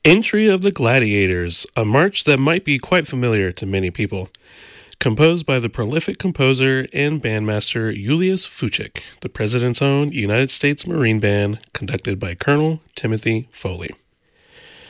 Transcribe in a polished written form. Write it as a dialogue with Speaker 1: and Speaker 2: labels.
Speaker 1: Entry of the Gladiators, a march that might be quite familiar to many people. Composed by the prolific composer and bandmaster Julius Fuchik, the President's Own United States Marine Band, conducted by Colonel Timothy Foley.